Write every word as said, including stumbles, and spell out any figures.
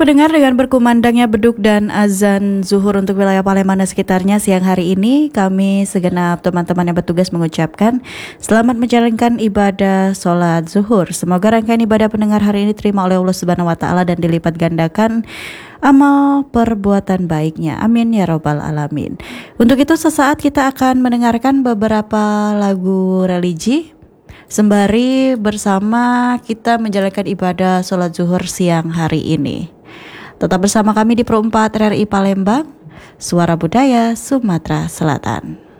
pendengar, dengan berkumandangnya beduk dan azan zuhur untuk wilayah Palembang dan sekitarnya siang hari ini, kami segenap teman-teman yang bertugas mengucapkan selamat menjalankan ibadah sholat zuhur. Semoga rangkaian ibadah pendengar hari ini terima oleh Allah Subhanahu Wa Taala dan dilipat gandakan amal perbuatan baiknya. Amin ya robbal alamin. Untuk itu sesaat kita akan mendengarkan beberapa lagu religi sembari bersama kita menjalankan ibadah sholat zuhur siang hari ini. Tetap bersama kami di Pro empat R R I Palembang, Suara Budaya Sumatera Selatan.